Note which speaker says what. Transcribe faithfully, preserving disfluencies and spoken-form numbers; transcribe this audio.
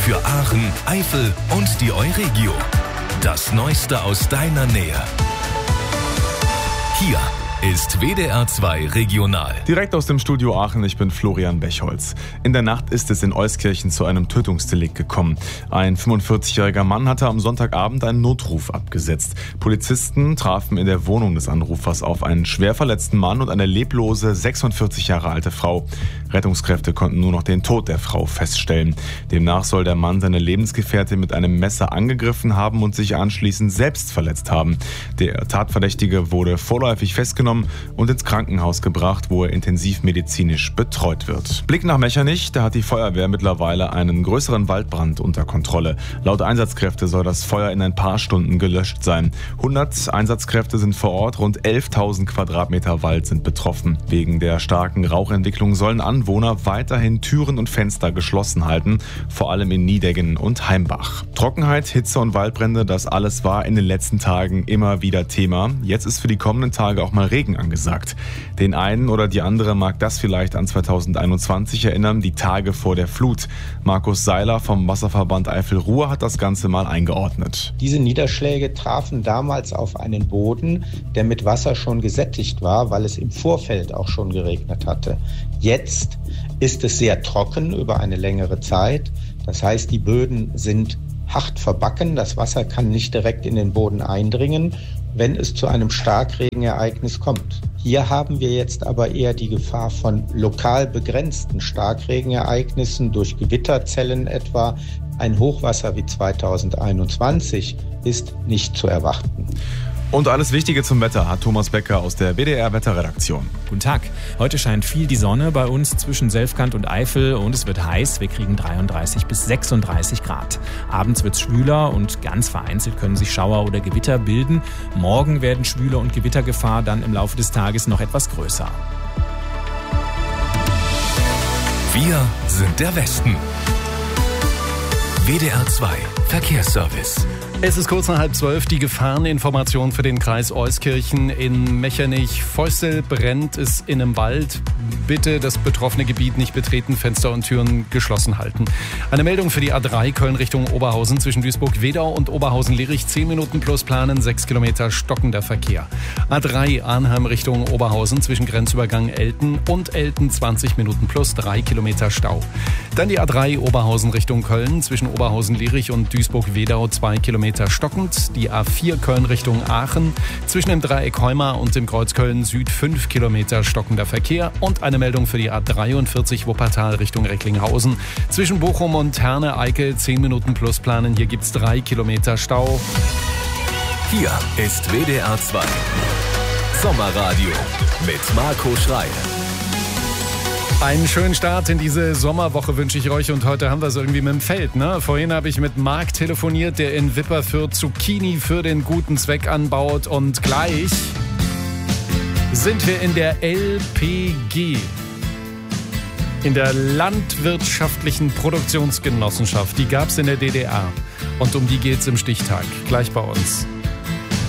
Speaker 1: für Aachen, Eifel und die Euregio. Das Neueste aus deiner Nähe. Hier ist W D R zwei Regional.
Speaker 2: Direkt aus dem Studio Aachen, ich bin Florian Bechholz. In der Nacht ist es in Euskirchen zu einem Tötungsdelikt gekommen. Ein fünfundvierzigjähriger Mann hatte am Sonntagabend einen Notruf abgesetzt. Polizisten trafen in der Wohnung des Anrufers auf einen schwer verletzten Mann und eine leblose, sechsundvierzig Jahre alte Frau. Rettungskräfte konnten nur noch den Tod der Frau feststellen. Demnach soll der Mann seine Lebensgefährtin mit einem Messer angegriffen haben und sich anschließend selbst verletzt haben. Der Tatverdächtige wurde vorläufig festgenommen und ins Krankenhaus gebracht, wo er intensivmedizinisch betreut wird. Blick nach Mechernich, da hat die Feuerwehr mittlerweile einen größeren Waldbrand unter Kontrolle. Laut Einsatzkräfte soll das Feuer in ein paar Stunden gelöscht sein. hundert Einsatzkräfte sind vor Ort, rund elftausend Quadratmeter Wald sind betroffen. Wegen der starken Rauchentwicklung sollen Anwohner weiterhin Türen und Fenster geschlossen halten, vor allem in Niedeggen und Heimbach. Trockenheit, Hitze und Waldbrände, das alles war in den letzten Tagen immer wieder Thema. Jetzt ist für die kommenden Tage auch mal Regen angesagt. Den einen oder die andere mag das vielleicht an zweitausendeinundzwanzig erinnern, die Tage vor der Flut. Markus Seiler vom Wasserverband Eifel-Ruhr hat das Ganze mal eingeordnet.
Speaker 3: Diese Niederschläge trafen damals auf einen Boden, der mit Wasser schon gesättigt war, weil es im Vorfeld auch schon geregnet hatte. Jetzt ist es sehr trocken über eine längere Zeit. Das heißt, die Böden sind hart verbacken. Das Wasser kann nicht direkt in den Boden eindringen, wenn es zu einem Starkregenereignis kommt. Hier haben wir jetzt aber eher die Gefahr von lokal begrenzten Starkregenereignissen durch Gewitterzellen etwa. Ein Hochwasser wie zweitausendeinundzwanzig ist nicht zu erwarten.
Speaker 2: Und alles Wichtige zum Wetter hat Thomas Becker aus der W D R-Wetterredaktion.
Speaker 4: Guten Tag. Heute scheint viel die Sonne bei uns zwischen Selfkant und Eifel und es wird heiß. Wir kriegen dreiunddreißig bis sechsunddreißig Grad. Abends wird es schwüler und ganz vereinzelt können sich Schauer oder Gewitter bilden. Morgen werden Schwüle und Gewittergefahr dann im Laufe des Tages noch etwas größer.
Speaker 1: Wir sind der Westen. W D R zwei Verkehrsservice.
Speaker 5: Es ist kurz nach halb zwölf, die Gefahreninformation für den Kreis Euskirchen. In Mechernich-Feusel brennt es in einem Wald. Bitte das betroffene Gebiet nicht betreten, Fenster und Türen geschlossen halten. Eine Meldung für die A drei Köln Richtung Oberhausen zwischen Duisburg-Wedau und Oberhausen-Lierich. zehn Minuten plus planen, sechs Kilometer stockender Verkehr. A drei Arnheim Richtung Oberhausen zwischen Grenzübergang Elten und Elten zwanzig Minuten plus, drei Kilometer Stau. Dann die A drei Oberhausen Richtung Köln zwischen Oberhausen-Lierich und Duisburg-Wedau, zwei Kilometer stockend. Die A vier Köln Richtung Aachen zwischen dem Dreieck Heumar und dem Kreuz Köln Süd fünf Kilometer stockender Verkehr und eine Meldung für die A dreiundvierzig Wuppertal Richtung Recklinghausen zwischen Bochum und Herne-Eickel zehn Minuten plus planen. Hier gibt's drei Kilometer Stau.
Speaker 1: Hier ist W D R zwei Sommerradio mit Marco Schrei.
Speaker 5: Einen schönen Start in diese Sommerwoche wünsche ich euch und heute haben wir es irgendwie mit dem Feld. Ne? Vorhin habe ich mit Marc telefoniert, der in Wipperfürth Zucchini für den guten Zweck anbaut und gleich sind wir in der L P G, in der Landwirtschaftlichen Produktionsgenossenschaft. Die gab es in der D D R und um die geht es im Stichtag, gleich bei uns.